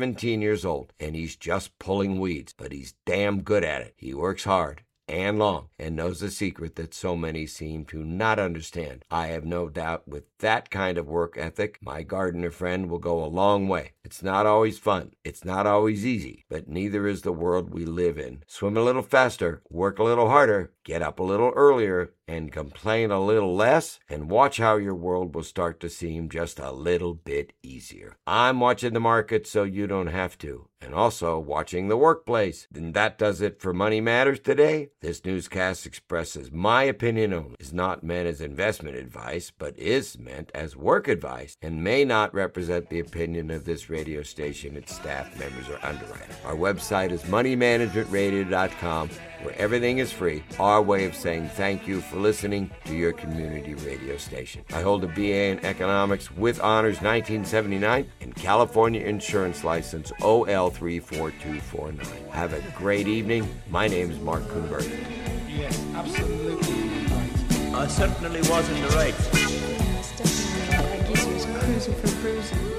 17 years old, and he's just pulling weeds, but he's damn good at it. He works hard and long, and knows a secret that so many seem to not understand. I have no doubt with that kind of work ethic, my gardener friend will go a long way. It's not always fun. It's not always easy, but neither is the world we live in. Swim a little faster, work a little harder, get up a little earlier, and complain a little less, and watch how your world will start to seem just a little bit easier. I'm watching the market so you don't have to, and also watching the workplace. And that does it for Money Matters today. This newscast expresses my opinion only, is not meant as investment advice, but is meant as work advice, and may not represent the opinion of this radio station, its staff, members, or underwriters. Our website is moneymanagementradio.com, where everything is free. Our way of saying thank you for listening to your community radio station. I hold a BA in Economics with honors 1979 and California Insurance License OL34249. Have a great evening. My name is Mark Kuhnberg. Yes, absolutely right. I certainly was in the right. Yes, definitely. I guess he was cruising for cruising.